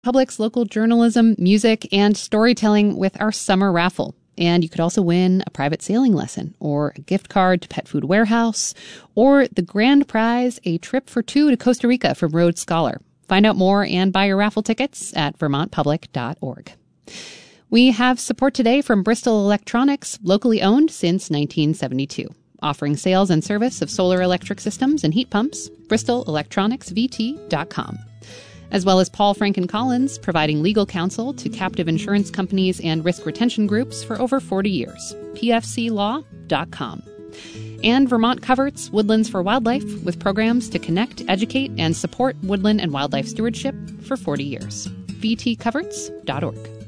Public's local journalism, music, and storytelling with our summer raffle. And you could also win a private sailing lesson or a gift card to Pet Food Warehouse or the grand prize, a trip for two to Costa Rica from Rhodes Scholar. Find out more and buy your raffle tickets at vermontpublic.org. We have support today from Bristol Electronics, locally owned since 1972. Offering sales and service of solar electric systems and heat pumps, BristolElectronicsVT.com. As well as Paul Franken Collins, providing legal counsel to captive insurance companies and risk retention groups for over 40 years. PFClaw.com. And Vermont Coverts, Woodlands for Wildlife, with programs to connect, educate, and support woodland and wildlife stewardship for 40 years. VTCoverts.org.